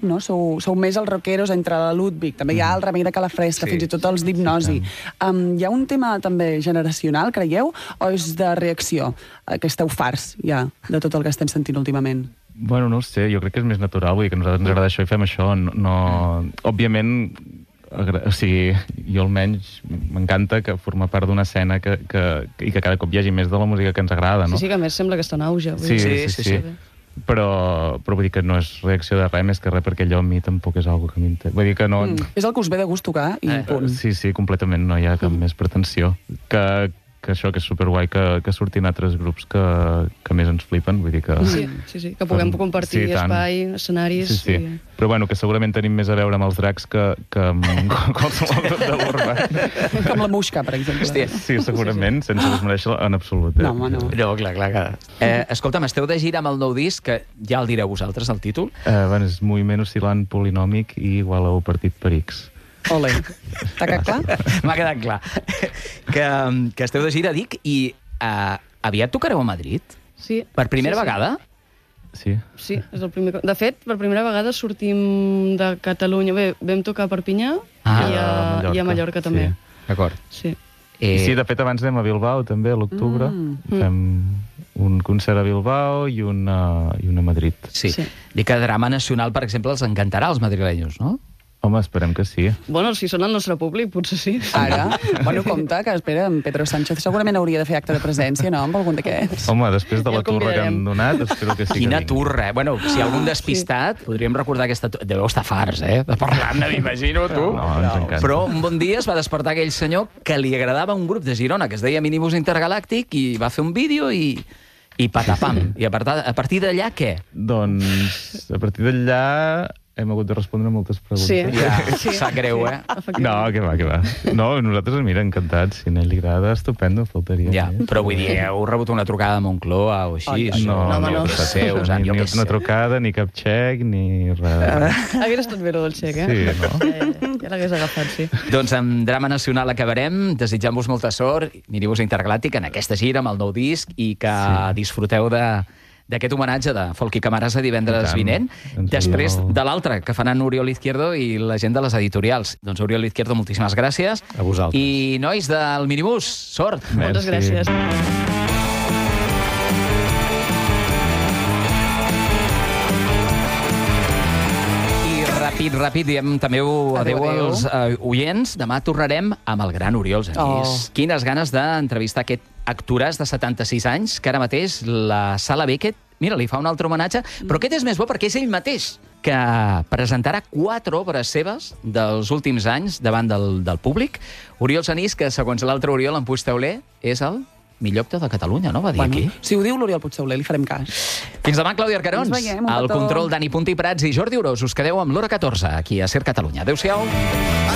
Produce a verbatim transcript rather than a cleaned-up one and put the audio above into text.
no? Sou, sou més els rockeros entre la Ludwig, també hi ha el Remei de Calafresca, sí, fins i tot els d'Hipnosi. Um, hi ha un tema també generacional, creieu, o és de reacció, que esteu farts ja de tot el que estem sentint últimament? Bueno, no ho sé, jo crec que és més natural, vull dir que a nosaltres ens agrada això i fem això. No, no... Òbviament, o sigui, jo almenys m'encanta que forma part d'una escena que, que, i que cada cop hi hagi més de la música que ens agrada, no? Sí, sí, que a més sembla que està en auge. Sí, sí, sí, sí, sí. Però, però vull dir que no és reacció de res, més que res, perquè allò a mi tampoc és algo que m'interessa. Vull dir que no... Mm. És el que us ve de gust tocar i eh, punt. Sí, sí, completament, no hi ha cap mm. més pretensió. Que, que això, que és superguai que, que surtin altres grups que, que més ens flipen, vull dir que... Sí, sí, sí, que puguem compartir sí, espai, escenaris... Sí, sí. I... Però bueno, que segurament tenim més a veure amb els dracs que, que amb qualsevol grup de l'urba. Com la Muixca, per exemple. Hòstia. Sí, segurament, sense desmereixer en absolut. Eh? No, home, no. No, clar, clar. clar. Eh, escolta'm, esteu de gira amb el nou disc, que ja el direu vosaltres, el títol? Eh, bueno, és moviment oscil·lant polinòmic i igual a un partit per X. Ole. T'ha quedat clar? M'ha quedat clar. Que, que esteu de gira, dic, i uh, aviat tocareu a Madrid? Sí. Per primera sí, sí. vegada? Sí. Sí, és el primer... De fet, per primera vegada sortim de Catalunya. Bé, vam tocar a Perpinyà ah, i, a, Mallorca. i a Mallorca també. Sí. D'acord. Sí. Eh... I sí, de fet, abans anem a Bilbao, també, a l'octubre. Mm. Fem un concert a Bilbao i una, i una a Madrid. Sí. sí. Dic que Drama Nacional, per exemple, els encantarà als madrilenyos, no? Home, esperem que sí. Bueno, si són el nostre públic, potser sí. Ara? Bueno, compte, que espera, en Pedro Sánchez segurament hauria de fer acte de presència, no?, amb algun d'aquests. Home, després de Ja la el turra que han donat, espero que sí. Quina que turra, eh? Bueno, si algun despistat, sí. podríem recordar aquesta... Deveu estar farts, eh? De parlar-ne, m'imagino, tu. No, ens encanta. Però un bon dia es va despertar aquell senyor que li agradava un grup de Girona que es deia Minibus Intergalàctic i va fer un vídeo i... i patapam. I a partir, a partir d'allà, què? Doncs, a partir d'allà hem hagut de respondre moltes preguntes. Sí, ja, sí. sap greu, eh? No, que va, que va. No, nosaltres, mira, encantats. Si a ell li agrada, estupendo, faltaria. Ja, eh? però vull dir, heu rebut una trucada de Moncloa o així? Ai, ai, No, no, no, no. no, Seu, ni, jo ni què sé. una trucada, ni cap xec, ni res. Hauria estat bé, el xec, eh? Sí, no? Ja, ja l'hagués agafat, sí. Doncs amb Drama Nacional acabarem, desitjant-vos molta sort, Minibus Intergalàctic en aquesta gira amb el nou disc i que sí. disfruteu de d'aquest homenatge de Folky Camarasa divendres vinent, després de l'altre, que faran Oriol Izquierdo i la gent de les editorials. Doncs Oriol Izquierdo, moltíssimes gràcies. A vosaltres. I, nois del Minibus, sort! Moltes gràcies. Ràpid, ràpid, diem també adeu, adeu als uh, oients. Demà tornarem amb el gran Oriol Genís. Oh. Quines ganes d'entrevistar aquest actoràs de setanta-sis anys, que ara mateix la Sala Beckett, mira, li fa un altre homenatge, però aquest és més bo perquè és ell mateix que presentarà quatre obres seves dels últims anys davant del, del públic. Oriol Genís, que segons l'altre Oriol, en Puigtauler, és el millor actor de Catalunya, no? Va dir bueno, aquí. Si ho diu l'Oriol Puigtauler, li farem cas. Fins demà, Clàudia Arcarons. Ens veiem, un Al petó. control, Dani Puntí Prats i Jordi Orós. Us quedeu amb l'Hora catorze, aquí a Ser Catalunya. Adéu-siau.